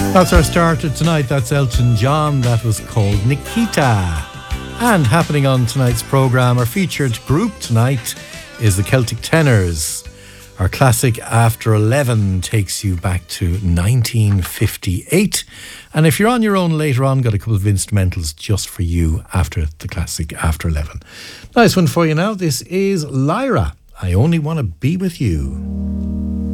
That's our starter tonight. That's Elton John. That was called Nikita. And happening on tonight's programme, our featured group tonight is the Celtic Tenors. Our classic After 11 takes you back to 1958. And if you're on your own later on, got a couple of instrumentals just for you after the classic After 11. Nice one for you now. This is Lyra. I Only Want to Be With You.